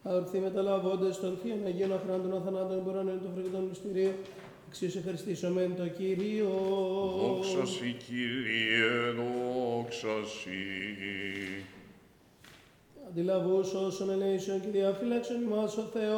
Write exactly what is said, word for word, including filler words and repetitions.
Αγορθεί μεταλαβώντες των θείων Αγίων Αχράντων Αθανάτων Μπορανίων των φρεγκτών μυστηρίων, εξίως ευχαριστήσομεν το Κύριο. Δόξα σοι, Κύριε, δόξα σοι. Αντιλαβούς όσων ελέησεων και διαφύλαξον ημάς ο Θεός.